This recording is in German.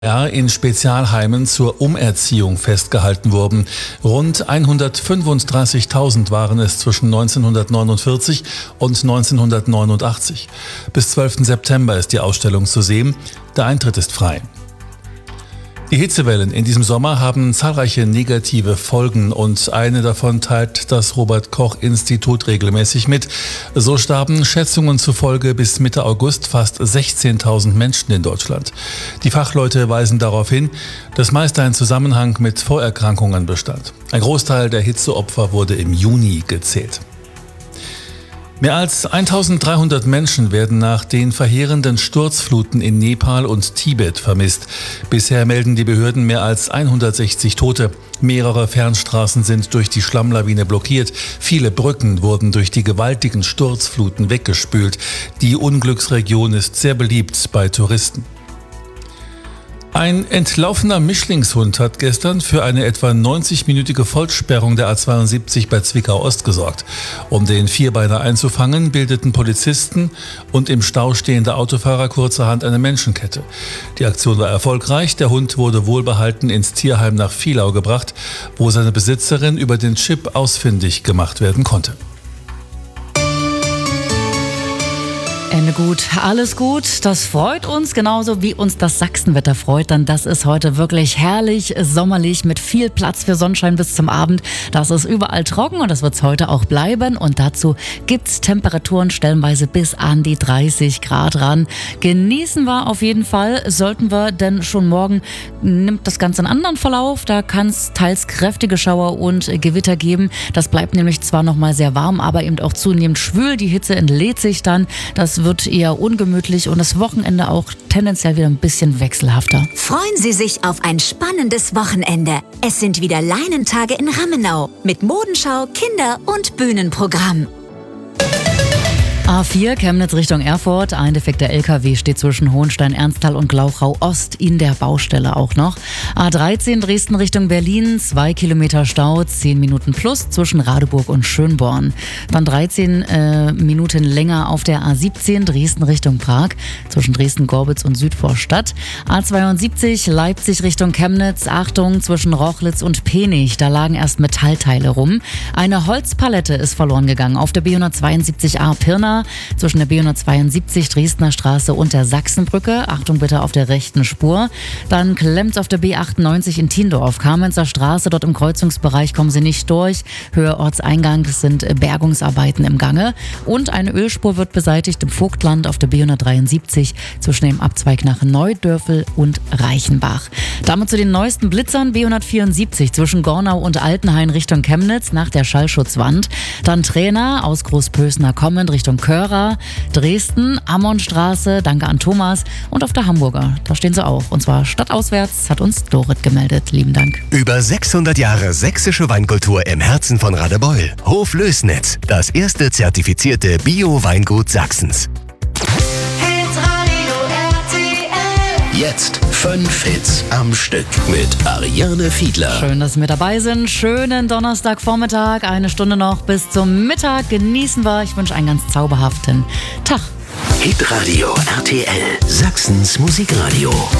in Spezialheimen zur Umerziehung festgehalten wurden. Rund 135.000 waren es zwischen 1949 und 1989. Bis 12. September ist die Ausstellung zu sehen. Der Eintritt ist frei. Die Hitzewellen in diesem Sommer haben zahlreiche negative Folgen und eine davon teilt das Robert-Koch-Institut regelmäßig mit. So starben Schätzungen zufolge bis Mitte August fast 16.000 Menschen in Deutschland. Die Fachleute weisen darauf hin, dass meist ein Zusammenhang mit Vorerkrankungen bestand. Ein Großteil der Hitzeopfer wurde im Juni gezählt. Mehr als 1300 Menschen werden nach den verheerenden Sturzfluten in Nepal und Tibet vermisst. Bisher melden die Behörden mehr als 160 Tote. Mehrere Fernstraßen sind durch die Schlammlawine blockiert. Viele Brücken wurden durch die gewaltigen Sturzfluten weggespült. Die Unglücksregion ist sehr beliebt bei Touristen. Ein entlaufener Mischlingshund hat gestern für eine etwa 90-minütige Vollsperrung der A72 bei Zwickau-Ost gesorgt. Um den Vierbeiner einzufangen, bildeten Polizisten und im Stau stehende Autofahrer kurzerhand eine Menschenkette. Die Aktion war erfolgreich. Der Hund wurde wohlbehalten ins Tierheim nach Vielau gebracht, wo seine Besitzerin über den Chip ausfindig gemacht werden konnte. Ende gut, alles gut. Das freut uns, genauso wie uns das Sachsenwetter freut. Denn das ist heute wirklich herrlich, sommerlich, mit viel Platz für Sonnenschein bis zum Abend. Das ist überall trocken und das wird es heute auch bleiben. Und dazu gibt es Temperaturen stellenweise bis an die 30 Grad ran. Genießen wir auf jeden Fall, sollten wir, denn schon morgen nimmt das Ganze einen anderen Verlauf. Da kann es teils kräftige Schauer und Gewitter geben. Das bleibt nämlich zwar noch mal sehr warm, aber eben auch zunehmend schwül. Die Hitze entlädt sich dann. Das wird eher ungemütlich und das Wochenende auch tendenziell wieder ein bisschen wechselhafter. Freuen Sie sich auf ein spannendes Wochenende. Es sind wieder Leinentage in Rammenau mit Modenschau, Kinder- und Bühnenprogramm. A4 Chemnitz Richtung Erfurt. Ein defekter LKW steht zwischen Hohenstein-Ernsthal und Glauchau-Ost in der Baustelle auch noch. A13 Dresden Richtung Berlin. 2 Kilometer Stau, 10 Minuten plus zwischen Radeburg und Schönborn. Dann 13 Minuten länger auf der A17 Dresden Richtung Prag. Zwischen Dresden-Gorbitz und Südvorstadt. A72 Leipzig Richtung Chemnitz. Achtung, zwischen Rochlitz und Penich. Da lagen erst Metallteile rum. Eine Holzpalette ist verloren gegangen auf der B172a Pirna. Zwischen der B172 Dresdner Straße und der Sachsenbrücke. Achtung bitte auf der rechten Spur. Dann klemmt auf der B98 in Tiendorf. Kamenzer Straße, dort im Kreuzungsbereich kommen Sie nicht durch. Höhe Ortseingang sind Bergungsarbeiten im Gange. Und eine Ölspur wird beseitigt im Vogtland auf der B173 zwischen dem Abzweig nach Neudörfel und Reichenbach. Damit zu den neuesten Blitzern. B174 zwischen Gornau und Altenhain Richtung Chemnitz nach der Schallschutzwand. Dann Trainer aus Großpösner kommend Richtung Körer, Dresden, Ammonstraße, danke an Thomas, und auf der Hamburger, da stehen sie auch. Und zwar stadtauswärts, hat uns Dorit gemeldet. Lieben Dank. Über 600 Jahre sächsische Weinkultur im Herzen von Radebeul. Hof Lößnitz, das erste zertifizierte Bio-Weingut Sachsens. Jetzt 5 Hits am Stück mit Ariane Fiedler. Schön, dass Sie mit dabei sind. Schönen Donnerstagvormittag, eine Stunde noch bis zum Mittag. Genießen wir. Ich wünsche einen ganz zauberhaften Tag. Hitradio RTL, Sachsens Musikradio.